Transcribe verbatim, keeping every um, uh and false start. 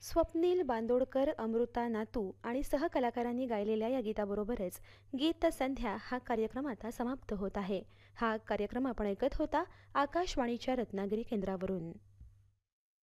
स्वप्नील बांदोडकर, अमृता नातू आणि सहकलाकारांनी गायलेल्या या गीताबरोबरच गीत संध्या हा कार्यक्रम आता समाप्त होत आहे. हा कार्यक्रम आपण ऐकत होता आकाशवाणीच्या रत्नागिरी केंद्रावरून.